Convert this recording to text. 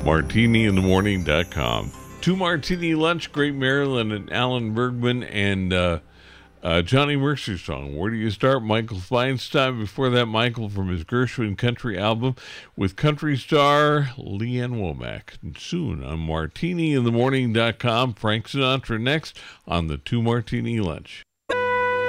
martiniinthemorning.com. Two Martini Lunch, Great Maryland and Alan Bergman, and Johnny Mercer song. Where do you start? Michael Feinstein. Before that, Michael from his Gershwin Country album with country star Leanne Womack. And soon on martiniinthemorning.com. Frank Sinatra next on the Two Martini Lunch.